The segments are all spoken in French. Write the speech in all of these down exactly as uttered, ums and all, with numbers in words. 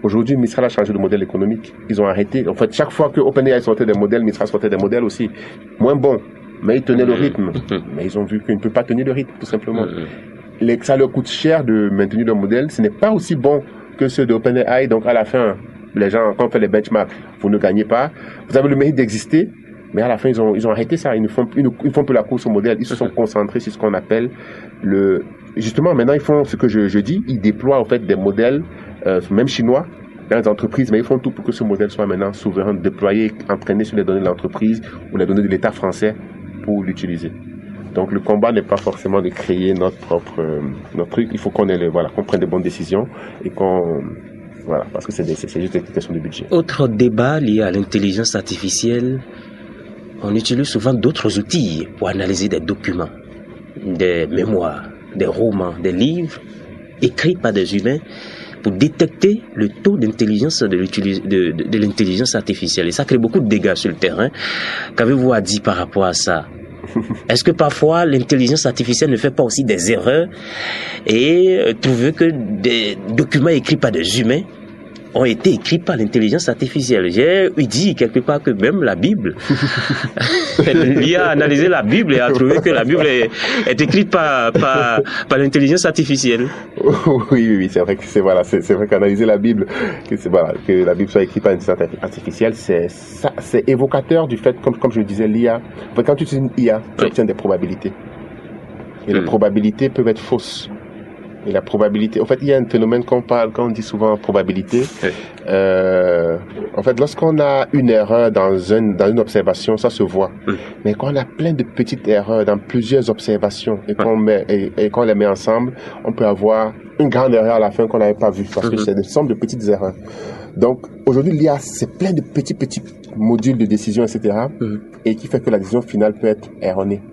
Aujourd'hui, Mistral a changé de modèle économique. Ils ont arrêté. En fait, chaque fois que OpenAI sortait des modèles, Mistral sortait des modèles aussi. Moins bons. Mais ils tenaient mmh. le rythme. Mmh. Mais ils ont vu qu'ils ne peuvent pas tenir le rythme, tout simplement. Mmh. Les, ça leur coûte cher de maintenir leur modèle. Ce n'est pas aussi bon que ceux de OpenAI. Donc, à la fin, les gens, quand on fait les benchmarks, vous ne gagnez pas. Vous avez le mérite d'exister. Mais à la fin, ils ont, ils ont arrêté ça. Ils ne font, ils ne, ils font plus la course au modèle. Ils se sont concentrés sur ce qu'on appelle le, justement, maintenant, ils font ce que je, je dis. Ils déploient, en fait, des modèles, euh, même chinois, dans les entreprises, mais ils font tout pour que ce modèle soit maintenant souverain, déployé, entraîné sur les données de l'entreprise ou les données de l'État français pour l'utiliser. Donc, le combat n'est pas forcément de créer notre propre, euh, notre truc. Il faut qu'on ait le, voilà, qu'on prenne de bonnes décisions et qu'on, voilà, parce que c'est, des, c'est juste une question de budget. Autre débat lié à l'intelligence artificielle. On utilise souvent d'autres outils pour analyser des documents, des mémoires, des romans, des livres écrits par des humains pour détecter le taux d'intelligence de, de, de, de l'intelligence artificielle. Et ça crée beaucoup de dégâts sur le terrain. Qu'avez-vous à dire par rapport à ça? Est-ce que parfois l'intelligence artificielle ne fait pas aussi des erreurs et trouver que des documents écrits par des humains ont été écrits par l'intelligence artificielle? J'ai dit quelque part que même la Bible, l'I A a analysé la Bible et a trouvé que la Bible est, est écrite par, par, par l'intelligence artificielle. Oui, oui, oui, c'est vrai que c'est, voilà, c'est, c'est vrai qu'analyser la Bible, que c'est, voilà, que la Bible soit écrite par l'intelligence artificielle, c'est, ça, c'est évocateur du fait, comme, comme je le disais, l'I A. En fait, quand tu utilises une I A, tu obtiens des probabilités. Et hmm. les probabilités peuvent être fausses. Et la probabilité, en fait, il y a un phénomène qu'on parle, quand on dit souvent probabilité. Oui. Euh, en fait, lorsqu'on a une erreur dans un, dans une observation, ça se voit. Oui. Mais quand on a plein de petites erreurs dans plusieurs observations et qu'on met, et, et qu'on les met ensemble, on peut avoir une grande erreur à la fin qu'on n'avait pas vue parce mm-hmm. que c'est des sommes de petites erreurs. Donc, aujourd'hui, l'I A, c'est plein de petits, petits modules de décision, et cetera. Mm-hmm. Et qui fait que la décision finale peut être erronée.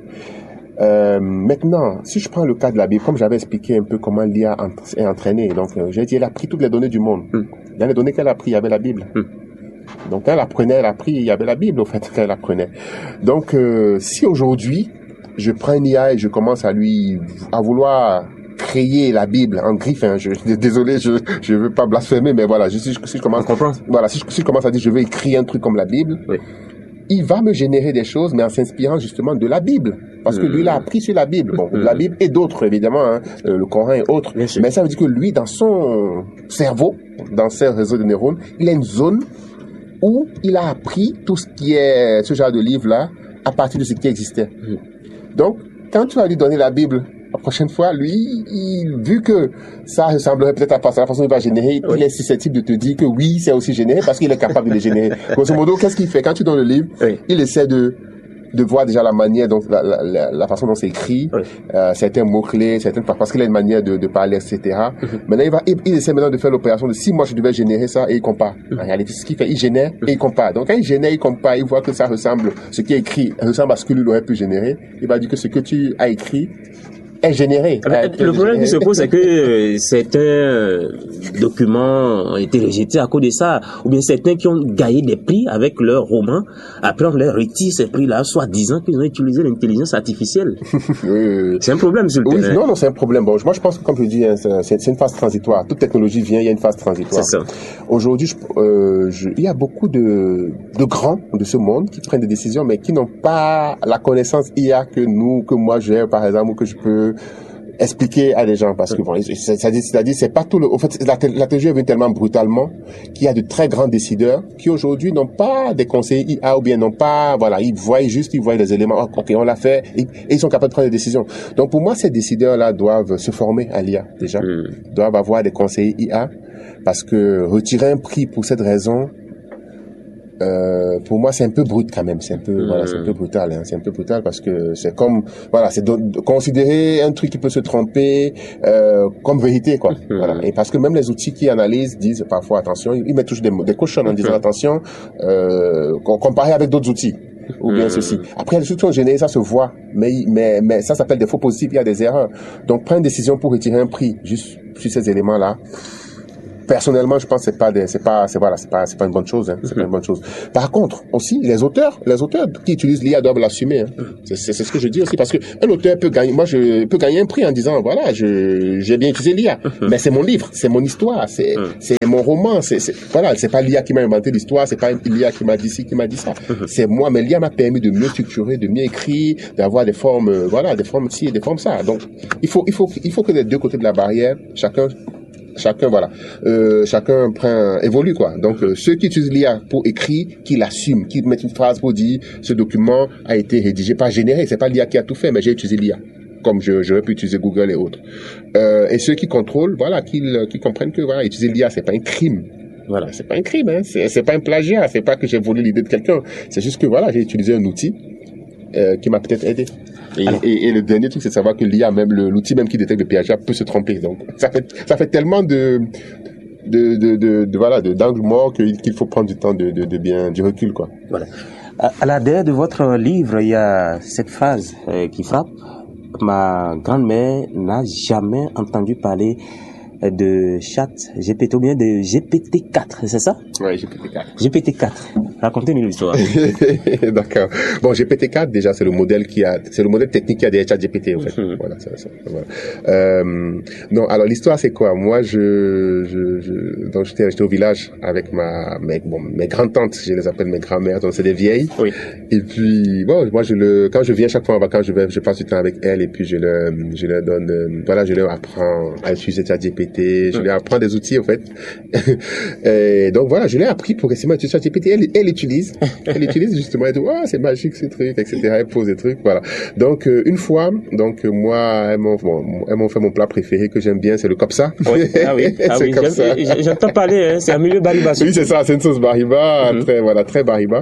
Euh, maintenant, si je prends le cas de la Bible, comme j'avais expliqué un peu comment l'I A est entraînée, donc euh, j'ai dit, elle a pris toutes les données du monde. Mm. Dans les données qu'elle a prises, il y avait la Bible. Mm. Donc quand elle apprenait, elle a pris, il y avait la Bible, au fait, quand elle apprenait. Donc, euh, si aujourd'hui, je prends une I A et je commence à lui, à vouloir créer la Bible en griffe, hein, je, désolé, je, je veux pas blasphémer, mais voilà, je, si, je, si je commence, voilà, si je, si je commence à dire, je veux écrire un truc comme la Bible, oui. il va me générer des choses, mais en s'inspirant justement de la Bible. Parce que lui, il a appris sur la Bible. Bon, la Bible et d'autres, évidemment, hein, le Coran et autres. Mais ça veut dire que lui, dans son cerveau, dans ses réseaux de neurones, il a une zone où il a appris tout ce qui est, ce genre de livre-là, à partir de ce qui existait. Donc, quand tu vas lui donner la Bible, la prochaine fois, lui, il, vu que ça ressemblerait peut-être à la façon dont il va générer, oui. il est susceptible de te dire que oui, c'est aussi généré parce qu'il est capable de les générer. Grosso modo, qu'est-ce qu'il fait? Quand tu donnes le livre, oui. il essaie de de voir déjà la manière dont la, la, la façon dont c'est écrit, oui. euh, certains mots-clés, certaines parce qu'il a une manière de, de parler, et cetera. Mm-hmm. Maintenant, il va, il, il essaie maintenant de faire l'opération de si moi je devais générer ça et il compare. Mm-hmm. En réalité, ce qu'il fait, il génère mm-hmm. et il compare. Donc, quand il génère, il compare, il voit que ça ressemble, ce qui est écrit ressemble à ce que lui aurait pu générer. Il va dire que ce que tu as écrit est généré. Ah, le problème généré. qui se pose, c'est que euh, certains documents ont été rejetés à cause de ça, ou bien certains qui ont gagné des prix avec leurs romans, après on leur retire ces prix-là, soit disant qu'ils ont utilisé l'intelligence artificielle. oui, oui, oui. C'est un problème sur le oui, terrain. Non, non, c'est un problème. Bon, moi je pense que, comme je dis, hein, c'est, c'est une phase transitoire. Toute technologie vient, il y a une phase transitoire. C'est ça. Aujourd'hui, je, euh, je, il y a beaucoup de, de grands de ce monde qui prennent des décisions, mais qui n'ont pas la connaissance I A que nous, que moi j'ai, par exemple, ou que je peux expliquer à des gens parce que bon, c'est-à-dire, c'est-à-dire, c'est pas tout le, au fait, la, la technologie est venue tellement brutalement qu'il y a de très grands décideurs qui aujourd'hui n'ont pas des conseillers I A ou bien n'ont pas, voilà, ils voient juste, ils voient les éléments, ok, on l'a fait, et, et ils sont capables de prendre des décisions. Donc pour moi, ces décideurs-là doivent se former à l'I A, déjà, mmh. doivent avoir des conseillers I A parce que retirer un prix pour cette raison, Euh, pour moi, c'est un peu brut quand même. C'est un peu, mmh. voilà, c'est un peu brutal. Hein. C'est un peu brutal parce que c'est comme, voilà, c'est de, de considérer un truc qui peut se tromper euh, comme vérité, quoi. Mmh. Voilà. Et parce que même les outils qui analysent disent parfois attention, ils mettent toujours des, des cochons en disant mmh. attention, euh, comparé avec d'autres outils. Ou bien mmh. ceci. Après, les outils ont généré, ça se voit, mais mais mais ça s'appelle des faux positifs. Il y a des erreurs. Donc, prendre une décision pour retirer un prix juste sur ces éléments-là. personnellement, je pense que c'est pas des, c'est pas, c'est voilà, c'est pas, c'est pas une bonne chose. Hein, c'est pas une bonne chose. Par contre, aussi, les auteurs, les auteurs qui utilisent l'I A doivent l'assumer. Hein. C'est, c'est, c'est ce que je dis aussi, parce que un auteur peut gagner, moi, je peux gagner un prix en disant, voilà, je, j'ai bien utilisé l'I A, mais c'est mon livre, c'est mon histoire, c'est, c'est mon roman, c'est, c'est, voilà, c'est pas l'I A qui m'a inventé l'histoire, c'est pas l'I A qui m'a dit ci, qui m'a dit ça. C'est moi, mais l'I A m'a permis de mieux structurer, de mieux écrire, d'avoir des formes, euh, voilà, des formes ci et des formes ça. Donc, il faut, il faut, il faut que les deux côtés de la barrière, chacun Chacun, voilà, euh, chacun prend, évolue, quoi. Donc, euh, ceux qui utilisent l'I A pour écrire, qui l'assument, qui mettent une phrase pour dire, ce document a été rédigé, pas généré, c'est pas l'I A qui a tout fait, mais j'ai utilisé l'I A. Comme je, j'aurais pu utiliser Google et autres. Euh, et ceux qui contrôlent, voilà, qui, qui comprennent que, voilà, utiliser l'I A, c'est pas un crime. Voilà, c'est pas un crime, hein. C'est, c'est pas un plagiat, c'est pas que j'ai volé l'idée de quelqu'un. C'est juste que, voilà, j'ai utilisé un outil, euh, qui m'a peut-être aidé. Et, et, et le dernier truc, c'est de savoir que l'I A, même le, l'outil même qui détecte le plagiat, peut se tromper. Donc, ça fait, ça fait tellement de, de, de, de, de voilà, de, d'angles morts qu'il, qu'il faut prendre du temps de, de, de bien, du recul, quoi. Voilà. À, à la derrière de votre livre, il y a cette phrase euh, qui frappe. Ma grand-mère n'a jamais entendu parler de chat G P T ou bien de G P T quatre, c'est ça? Oui, G P T quatre. G P T quatre. Racontez-nous l'histoire. D'accord. Bon, G P T quatre, déjà, c'est le modèle qui a, c'est le modèle technique qui a des chats G P T, en fait. Mm-hmm. Voilà, ça, ça, voilà. Euh, non, alors, l'histoire, c'est quoi? Moi, je, je, je, donc, j'étais, j'étais au village avec ma, mes, bon, mes grandes-tantes, je les appelle mes grand-mères, donc c'est des vieilles. Oui. Et puis, bon, moi, je le, quand je viens chaque fois en vacances, je vais, je passe du temps avec elles et puis je leur, je leur donne, euh, voilà, je leur apprends à utiliser chat G P T, je lui apprends des outils, en fait. Et donc, voilà, je l'ai appris progressivement à utiliser chat G P T. Elle, elle utilise, elle utilise justement, elle dit, oh, c'est magique, ces trucs, et cetera. Elle pose des trucs, voilà. Donc, euh, une fois, donc, euh, moi, elles m'ont, bon, elles m'ont fait mon plat préféré que j'aime bien, c'est le kopsa. Oui, ah oui, ah oui, j'aime, j'entends parler, hein, c'est un milieu bariba. Oui, c'est ça, c'est une sauce bariba, mm-hmm. très, voilà, très bariba.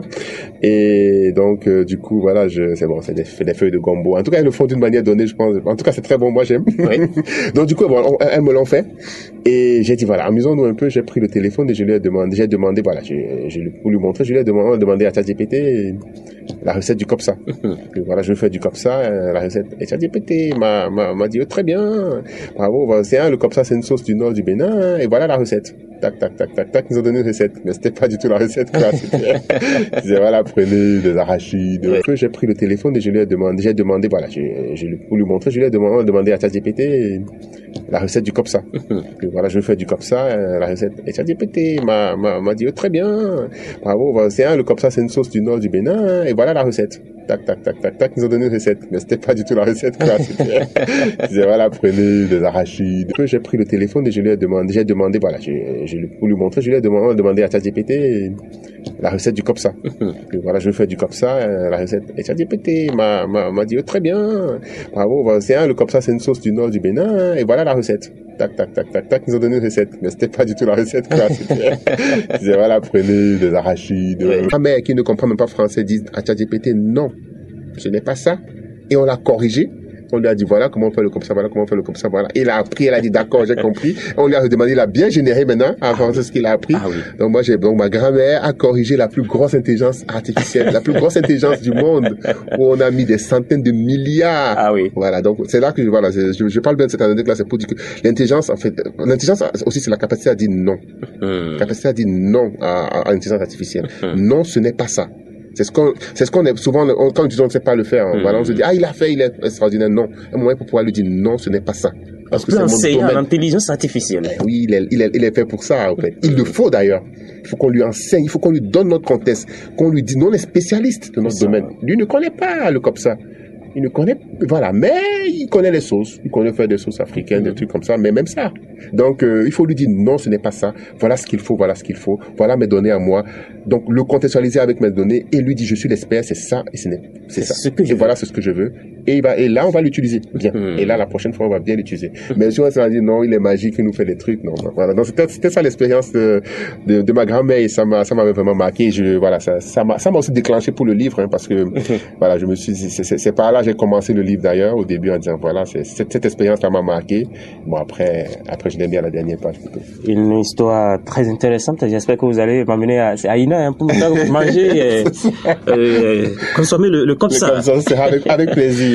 Et donc, euh, du coup, voilà, je, c'est bon, c'est des, des feuilles de gombo. En tout cas, elles le font d'une manière donnée, je pense. En tout cas, c'est très bon, moi, j'aime. Oui. Donc, du coup, bon, on, elles me l'ont fait. Et j'ai dit, voilà, amusons-nous un peu, j'ai pris le téléphone et je lui ai demandé, j'ai demandé, voilà, je, je, pour lui montrer, je lui ai demandé, demandé à ChatGPT la recette du kopsa. Et voilà, je vais faire du kopsa, la recette. Et ChatGPT m'a, m'a, m'a dit, oh, très bien, bravo, c'est un, le kopsa, c'est une sauce du nord du Bénin, et voilà la recette. Tac, tac, tac, tac, tac, ils nous ont donné une recette. Mais c'était pas du tout la recette, quoi. C'était, c'était voilà, prenez des arachides. Ouais. Après, j'ai pris le téléphone et je lui ai demandé, j'ai demandé, voilà, je, je, pour lui montrer, je lui ai demandé, demandé à ChatGPT la recette du kopsa. Et voilà, je vais faire du kopsa, la recette. Et ChatGPT m'a, m'a, m'a dit, oh, très bien, bravo, c'est un, le kopsa, c'est une sauce du nord du Bénin, et voilà la recette. Tac, tac, tac, tac, tac, ils nous ont donné une recette. Mais c'était pas du tout la recette, quoi. C'était, c'était voilà, prenez des arachides. Après, j'ai pris le téléphone et je lui ai demandé, j'ai demandé, voilà, je, je, pour lui montrer, je lui ai demandé, demandé à ChatGPT la recette du kopsa. Et voilà, je vais faire du kopsa, la recette. Et ChatGPT m'a, m'a, m'a dit, oh, très bien, bravo, c'est un, le kopsa, c'est une sauce du nord du Bénin, et voilà la recette. Tac, tac, tac, tac, tac, ils nous ont donné une recette. Mais c'était pas du tout la recette, quoi. C'était, c'était voilà, prenez des arachides. Ouais. Ma mère qui ne comprend même pas français dit à ChatGPT, non, ce n'est pas ça. Et on l'a corrigé. On lui a dit, voilà comment on fait le comme ça, voilà comment on fait le comme ça, voilà. Il a appris, elle a dit, d'accord, j'ai compris. On lui a demandé, il a bien généré maintenant, avant ce qu'il a appris. Ah, oui. Donc moi, j'ai, donc ma grand-mère a corrigé la plus grosse intelligence artificielle, la plus grosse intelligence du monde, où on a mis des centaines de milliards. Ah oui. Voilà. Donc, c'est là que je, voilà, je, je parle bien de cette anecdote-là, c'est pour dire que l'intelligence, en fait, l'intelligence aussi, c'est la capacité à dire non. Mmh. La capacité à dire non à, à l'intelligence artificielle. Mmh. Non, ce n'est pas ça. C'est ce qu'on, c'est ce qu'on est souvent, on, quand on dit on ne sait pas le faire, hein, mmh. voilà, on se dit, ah, il a fait, il est extraordinaire. Non. Un moment pour pouvoir lui dire non, ce n'est pas ça. Parce que c'est enseigner en intelligence artificielle. Eh oui, il est, il est, il est fait pour ça, en fait. Il le faut d'ailleurs. Il faut qu'on lui enseigne, il faut qu'on lui donne notre contexte, qu'on lui dise, non, on est spécialiste de notre domaine. Lui ne connaît pas le comme ça. Il ne connaît, voilà, mais il connaît les sauces. Il connaît faire des sauces africaines, mmh. des trucs comme ça, mais même ça. Donc, euh, il faut lui dire, non, ce n'est pas ça. Voilà ce qu'il faut, voilà ce qu'il faut. Voilà mes données à moi. Donc, le contextualiser avec mes données et lui dire, je suis l'expert, c'est ça, et ce n'est, c'est, c'est ça. Ce que et voilà, c'est ce que je veux. Et il va, et là, on va l'utiliser. Bien. Mmh. Et là, la prochaine fois, on va bien l'utiliser. Mmh. Mais si on va dire, non, il est magique, il nous fait des trucs, non, non. Voilà. Donc, c'était, c'était ça l'expérience de, de, de ma grand-mère et ça m'a, ça m'avait vraiment marqué. Je, voilà, ça, ça m'a, ça m'a aussi déclenché pour le livre, hein, parce que, mmh. voilà, je me suis dit, c'est, c'est, c'est par là, j'ai commencé le livre d'ailleurs, au début, en disant, voilà, c'est, cette, cette expérience-là m'a marqué. Bon, après, après, je l'aime bien la dernière page. Une histoire très intéressante. J'espère que vous allez m'amener à, à Ina, hein, pour manger, et, euh, consommer le, le comme ça. Comme ça, c'est avec, avec plaisir.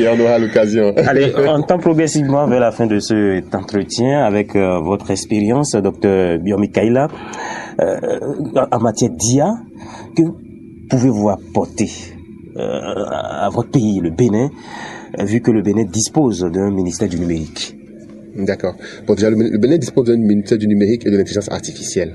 Oui, on aura l'occasion. Allez, on tend progressivement vers la fin de cet entretien avec euh, votre expérience, docteur Biomikaïla, euh, en matière d'I A. Que pouvez-vous apporter euh, à votre pays, le Bénin, vu que le Bénin dispose d'un ministère du numérique? D'accord. Bon, déjà, le Bénin dispose d'un ministère du numérique et de l'intelligence artificielle.